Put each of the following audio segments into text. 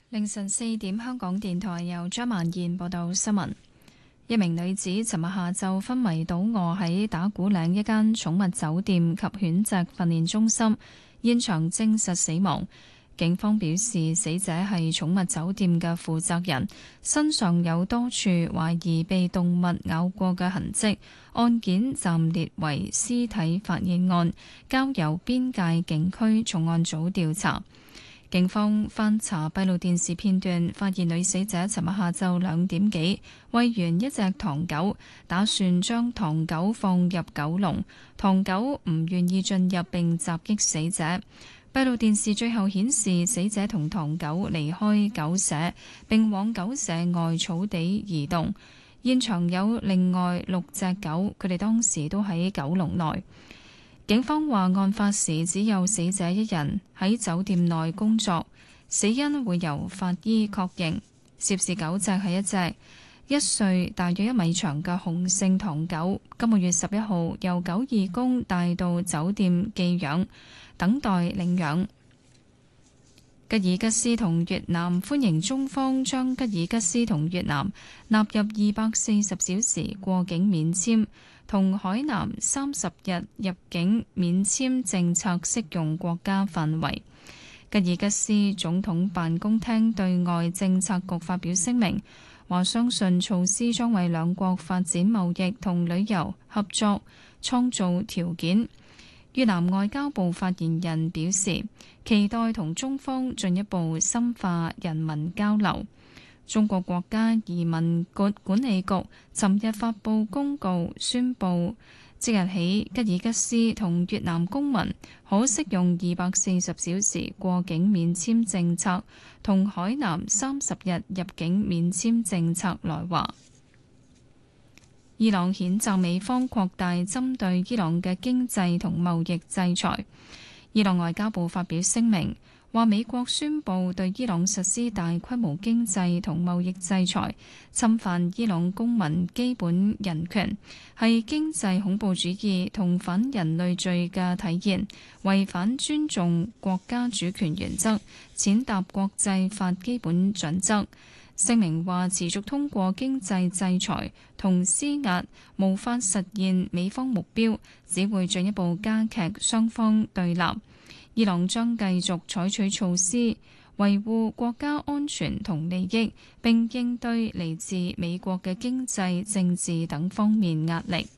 凌晨4點，香港電台由張曼燕報道新聞。一名女子尋日下晝昏迷倒卧喺打鼓嶺一間寵物酒店及犬隻訓練中心，現場證實死亡。警方表示，死者係寵物酒店嘅負責人，身上有多處懷疑被動物咬過嘅痕跡，案件暫列為屍體發現案，交由邊界警區重案組調查。警方翻查閉路電視片段，發現女死者尋日下晝2點幾餵完一隻唐狗，打算將唐狗放入狗籠，唐狗唔願意進入並襲擊死者。閉路電視最後顯示，死者同唐狗離開狗舍並往狗舍外草地移動，現場有另外6隻狗，佢哋當時都喺狗籠內。警方話，案發時只有死者一人喺酒店內工作，死因會由法醫確認。涉事狗隻係一隻1歲大約1米長嘅雄性唐狗，今個月11號由狗義工帶到酒店寄養，等待領養。吉爾吉斯同越南歡迎中方將吉爾吉斯同越南納入240小時過境免簽同海南30日入境免簽政策適用國家範圍。吉爾吉斯總統辦公廳對外政策局發表聲明，話相信措施將為兩國發展貿易同旅遊合作創造條件。越南外交部發言人表示，期待同中方進一步深化人民交流。中國國家移民局管理局尋日發布公告，宣布即日起吉爾吉斯同越南公民可適用240小時過境免簽政策同海南30日入境免簽政策來華。伊朗譴責美方擴大針對伊朗嘅經濟同貿易制裁。伊朗外交部發表聲明，話美國宣布對伊朗實施大規模經濟同貿易制裁，侵犯伊朗公民基本人權，係經濟恐怖主義同反人類罪嘅體現，違反尊重國家主權原則，踐踏國際法基本準則。聲明話，持續通過經濟制裁同施壓無法實現美方目標，只會進一步加劇雙方對立。伊朗將繼續採取措施維護國家安全同利益，並應對嚟自美國嘅經濟、政治等方面壓力。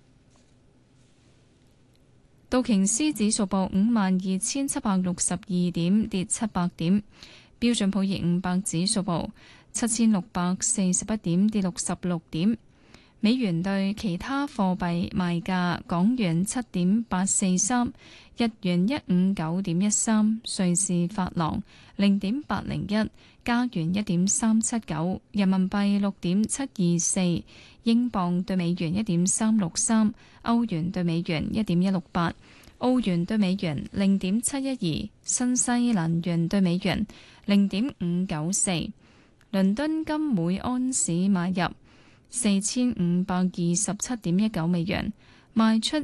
道瓊斯指數報52,762點，跌700點；標準普爾500指數報7,641點，跌66點。美元對其他貨幣賣價：港元7.843，日元159.13，瑞士法郎0.801，加元1.379，人民幣6.724，英鎊對美元1.363，歐元對美元1.168，澳元對美元0.712，新西蘭元對美元0.594。倫敦金每安士買入4527.19美元，賣出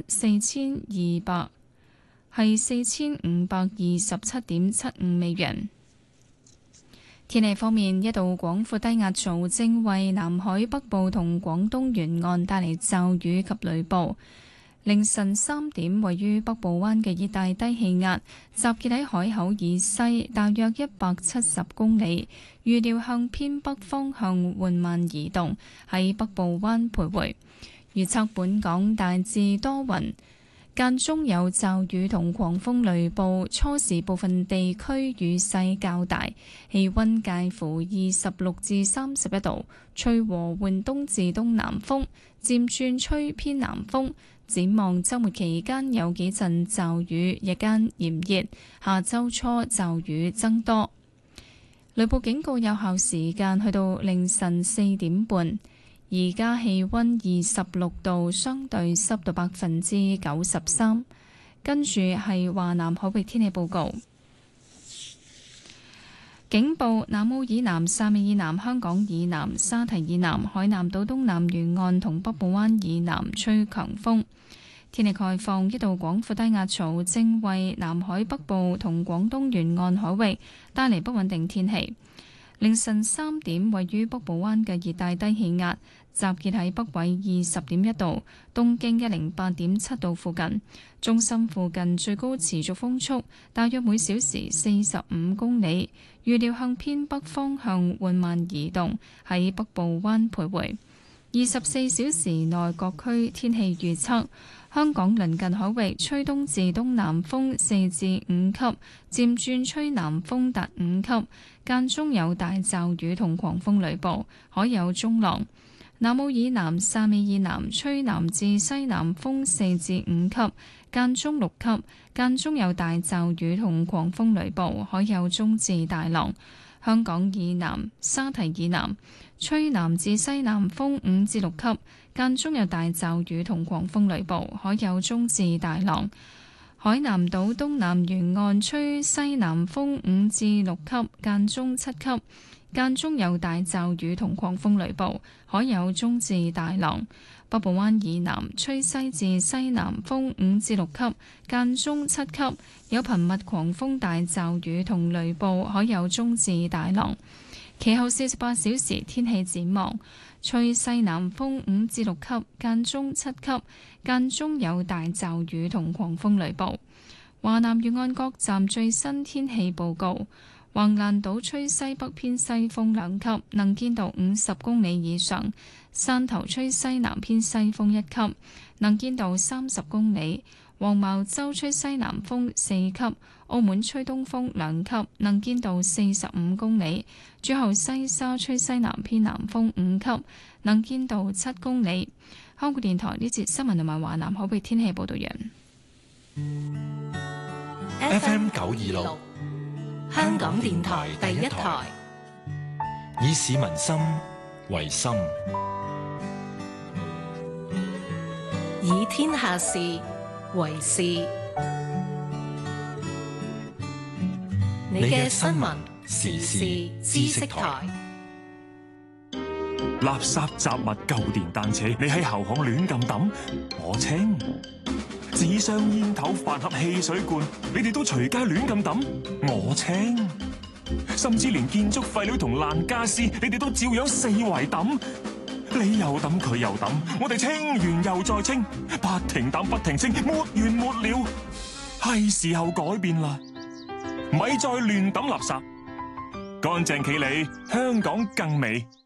4527.75美元。天氣方面，一道廣闊低壓槽正為南海北部同廣東沿岸帶嚟驟雨及雷暴。凌晨3點，位於北部灣嘅熱帶低氣壓集結喺海口以西大約170公里，預料向偏北方向緩慢移動，喺北部灣徘徊。預測本港大致多雲，間中有驟雨同狂風雷暴，初時部分地區雨勢較大，氣溫介乎26至31度，吹和緩東至東南風，漸轉吹偏南風。展望週末期間有幾陣驟雨，日間炎熱，下週初驟雨增多。雷暴警告有效時間去到凌晨4點半。而家氣溫26度，相對濕度93%。跟住係華南海域天氣報告。警報：南澳以南、汕尾以南、香港以南、沙堤以南、海南島東南沿岸同北部灣以南吹強風。天氣概況：一道廣闊低壓槽正為南海北部同廣東沿岸海域帶嚟不穩定天氣。 凌晨3點，位於北部灣嘅熱帶低氣壓集結喺北緯20.1度、東經108.7度附近，中心附近最高持續風速大約每小時45公里，預料向偏北方向緩慢移動，喺北部灣徘徊。24小時內各區天氣預測：香港鄰近海域吹東至東南風4至5級，漸轉吹南風達5級，間中有大驟雨同狂風雷暴，海有中浪。南澳以南、汕尾以南吹南至西南風4至5級，間中6級，間中有大驟雨同狂風雷暴，海有中至大浪。香港以南、沙堤以南吹南至西南風5至6級，間中有大驟雨同狂風雷暴，海有中至大浪。海南島東南沿岸吹西南風5至6級，間中7級，間中有大驟雨同狂風雷暴，海有中至大浪。北部灣以南吹西至西南風5至6級，間中7級，有頻密狂風大驟雨同雷暴，海有中至大浪。其後48小時天氣展望：吹西南風5至6級，間中7級，間中有大驟雨同狂風雷暴。華南沿岸各站最新天氣報告：橫瀾島吹西北偏西風2級，能見度50公里以上；汕頭吹西南偏西風1級，能見度30公里；黃茅洲吹西南風4級；澳門吹東風2級，能見度45公里；最後西沙吹西南偏南風5級，能見度7公里。香港電台呢節新聞同埋華南海域天氣報道完。 FM 926香港電台第一台，以市民心為心， 以天下事為事。你嘅新聞時事知識台。 垃圾雜物舊電單車，你喺後巷亂咁抌，我清；紙箱煙頭飯盒汽水罐，你哋都隨街亂咁抌，我清；甚至連建築廢料同爛家私，你哋都照樣四圍抌。你又抌佢又抌，我哋清完又再清，不停抌不停清，沒完沒了。係時候改變啦，咪再亂抌垃圾，乾淨企理，香港更美。